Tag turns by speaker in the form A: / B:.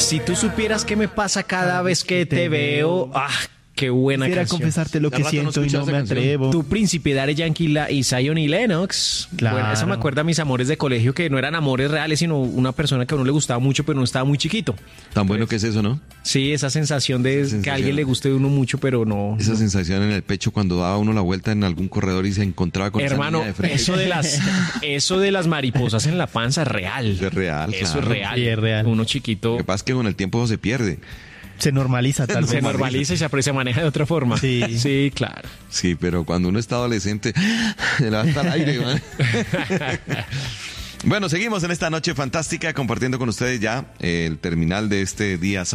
A: Si tú supieras qué me pasa cada vez que te veo. Ah, qué buena
B: Quisiera
A: canción.
B: confesarte lo que
C: Hace rato no
B: siento y
C: escuchaba
B: no
C: esa
B: me
C: canción.
B: atrevo.
A: Tu príncipe, Daddy Yankee y Zion y Lennox.
B: Claro.
A: Bueno, eso me acuerda a mis amores de colegio, que no eran amores reales, sino una persona que a uno le gustaba mucho, pero no estaba muy chiquito.
C: Tan bueno que es eso, ¿no?
A: Sí, esa sensación de
C: Esa
A: que a
C: sensación.
A: alguien le guste de uno mucho, pero no.
C: Esa sensación en el pecho cuando daba uno la vuelta en algún corredor y se encontraba con esa
A: Hermano,
C: niña de frente.
A: eso de las mariposas en la panza es real.
C: Eso es real,
A: Eso
C: claro.
A: es real.
B: Sí, es real.
A: Uno chiquito
C: Lo que pasa es que con el tiempo se pierde.
B: Se normaliza tal
A: se
B: vez.
A: normaliza y se maneja de otra forma.
B: Sí.
A: Sí, claro.
C: Sí, pero cuando uno está adolescente, se levanta el aire, man. Bueno, seguimos en esta noche fantástica compartiendo con ustedes ya el terminal de este día sábado.